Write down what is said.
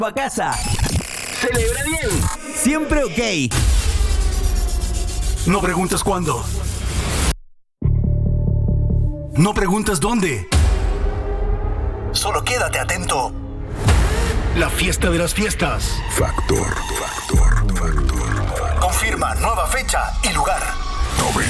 a casa. Celebra bien. Siempre ok. No preguntas cuándo. No preguntas dónde. Solo quédate atento. La fiesta de las fiestas. Factor. Confirma nueva fecha y lugar. 99.1